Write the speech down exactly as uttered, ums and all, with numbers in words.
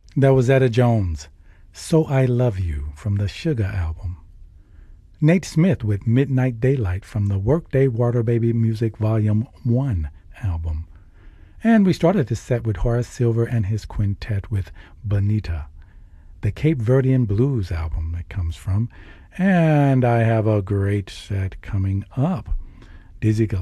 That was Etta Jones, So I Love You from the Sugar album. Nate Smith with Midnight Daylight from the Workday Water Baby Music Volume one album. And we started the set with Horace Silver and his quintet with Bonita, the Cape Verdean Blues album it comes from. And I have a great set coming up. Dizzy Gillespie